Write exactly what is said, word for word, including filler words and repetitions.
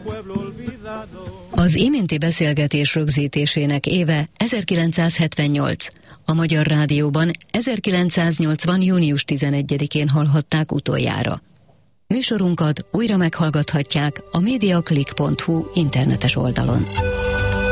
Az iménti beszélgetés rögzítésének éve ezerkilencszázhetvennyolc. A Magyar Rádióban ezerkilencszáznyolcvan. június tizenegyedikén hallhatták utoljára. Műsorunkat újra meghallgathatják a mediaclick pont hu internetes oldalon.